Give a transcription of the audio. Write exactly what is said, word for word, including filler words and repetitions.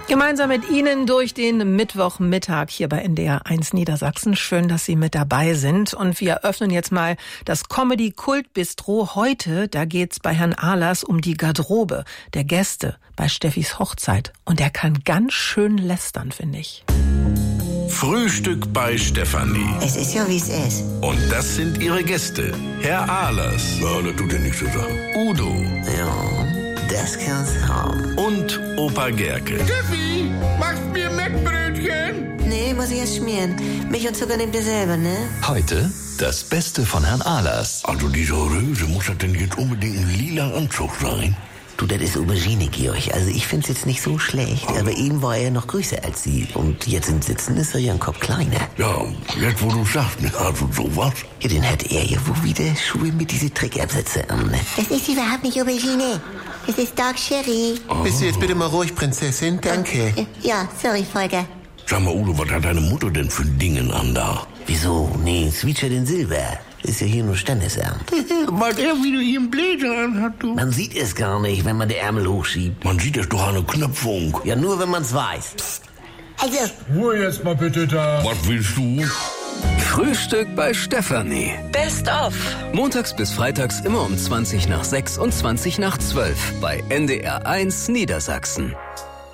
Gemeinsam mit Ihnen durch den Mittwochmittag hier bei N D R eins Niedersachsen. Schön, dass Sie mit dabei sind. Und wir öffnen jetzt mal das Comedy-Kult-Bistro. Heute, da geht's bei Herrn Ahlers um die Garderobe der Gäste bei Steffis Hochzeit. Und er kann ganz schön lästern, finde ich. Frühstück bei Stefanie. Es ist ja, wie es ist. Und das sind ihre Gäste. Herr Ahlers. Ja, das tut ja nichts zu sagen. Udo. Ja, das kann's haben. Und Opa Gerke. Steffi, machst mir Mettbrötchen? Nee, muss ich erst schmieren. Milch und Zucker nehmt ihr selber, ne? Heute das Beste von Herrn Ahlers. Also diese Röse, muss das denn jetzt unbedingt ein lila Anzug sein? Du, das ist Aubergine, Georg. Also ich find's jetzt nicht so schlecht. Aber eben war er noch größer als Sie. Und jetzt im Sitzen ist er ja ein Kopf kleiner. Ja, jetzt wo du sagst, ne, also sowas. Ja, dann hat er ja wohl wieder Schuhe mit diese Trickabsätze an. Das ist überhaupt nicht Aubergine. Das ist Dark Sherry. Oh. Bist du jetzt bitte mal ruhig, Prinzessin? Danke. Ja, sorry, Volker. Sag mal, Udo, was hat deine Mutter denn für Dingen an da? Wieso? Nee, Sweetshirt in Silber. Ist ja hier nur Standesamt. Was er wieder hier im Bläser anhat, du. Man sieht es gar nicht, wenn man die Ärmel hochschiebt. Man sieht es doch an der Knöpfung. Ja, nur wenn man's weiß. Psst. Also, Ruhe jetzt mal bitte da. Was willst du? Frühstück bei Stefanie. Best of. Montags bis freitags immer um zwanzig nach sechs und zwanzig nach zwölf bei N D R eins Niedersachsen.